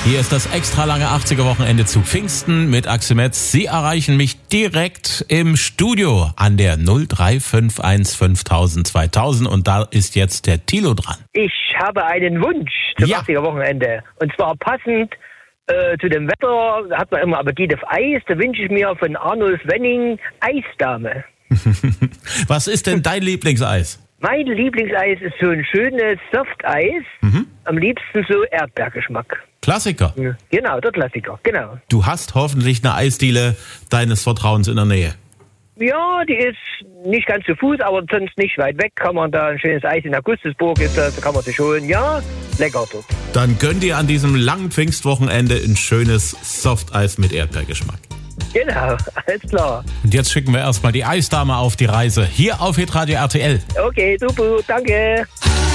Hier ist das extra lange 80er-Wochenende zu Pfingsten mit Axel Metz. Sie erreichen mich direkt im Studio an der 0351 5000 2000 und da ist jetzt der Thilo dran. Ich habe einen Wunsch zum 80er-Wochenende und zwar passend zu dem Wetter, da hat man immer Appetit auf Eis, da wünsche ich mir von Arnulf Wenning Eisdame. Was ist denn dein Lieblingseis? Mein Lieblingseis ist so ein schönes Softeis, am liebsten so Erdbeergeschmack. Klassiker. Genau, der Klassiker, genau. Du hast hoffentlich eine Eisdiele deines Vertrauens in der Nähe. Ja, die ist nicht ganz zu Fuß, aber sonst nicht weit weg. Kann man da ein schönes Eis in Augustusburg, ist das, da kann man sich holen. Ja, lecker dort. Dann gönn dir an diesem langen Pfingstwochenende ein schönes Softeis mit Erdbeergeschmack. Genau, alles klar. Und jetzt schicken wir erstmal die Eisdame auf die Reise. Hier auf hitradio RTL. Okay, super, danke.